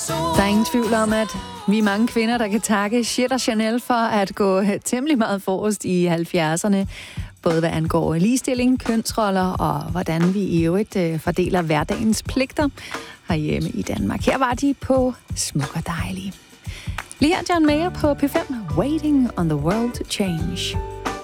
Der er ingen tvivl om, at vi er mange kvinder, der kan takke Shit og Chanel for at gå temmelig meget forrest i 70'erne. Både hvad angår ligestilling, kønsroller og hvordan vi i øvrigt fordeler hverdagens pligter herhjemme i Danmark. Her var de på Smuk og Dejlig. Lige her John Mayer på P5, Waiting on the World to Change.